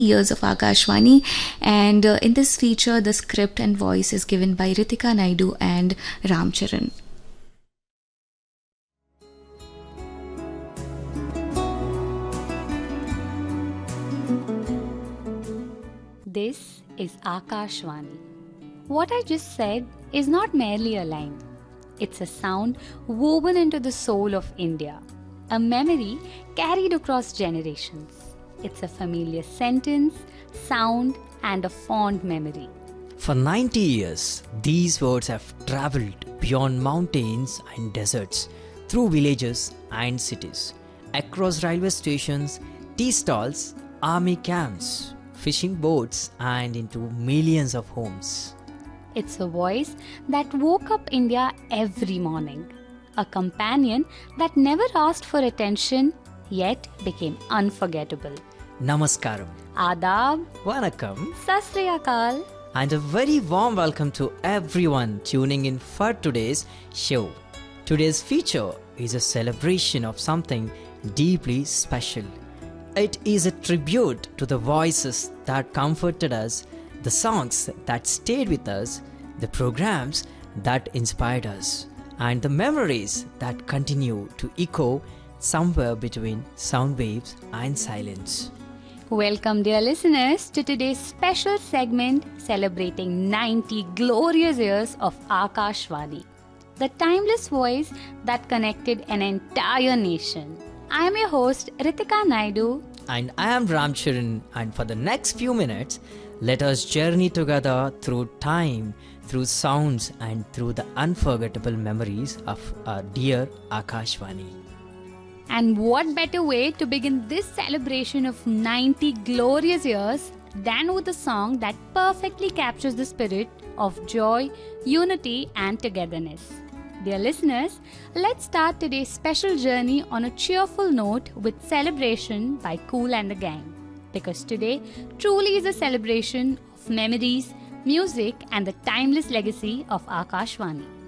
years of Akashvani, and in this feature, the script and voice is given by Ritika Naidu and Ramcharan. This is Akashvani. What I just said is not merely a line. It's a sound woven into the soul of India, a memory carried across generations. It's a familiar sentence, sound, and a fond memory. For 90 years, these words have traveled beyond mountains and deserts, through villages and cities, across railway stations, tea stalls, army camps, fishing boats, and into millions of homes. It's a voice that woke up India every morning, a companion that never asked for attention yet became unforgettable. Namaskaram, Adab, Vanakkam, Sat Sri Akal. and a very warm welcome to everyone tuning in for today's show. Today's feature is a celebration of something deeply special. It is a tribute to the voices that comforted us, the songs that stayed with us, the programs that inspired us, and the memories that continue to echo somewhere between sound waves and silence. Welcome, dear listeners, to today's special segment celebrating 90 glorious years of Akashvani, the timeless voice that connected an entire nation. I am your host, Ritika Naidu. And I am Ramcharan, and for the next few minutes, let us journey together through time, through sounds, and through the unforgettable memories of our dear Akashvani. And what better way to begin this celebration of 90 glorious years than with a song that perfectly captures the spirit of joy, unity, and togetherness. Dear listeners, let's start today's special journey on a cheerful note with Celebration by Kool and the Gang. Because today truly is a celebration of memories, music, and the timeless legacy of Akashvani.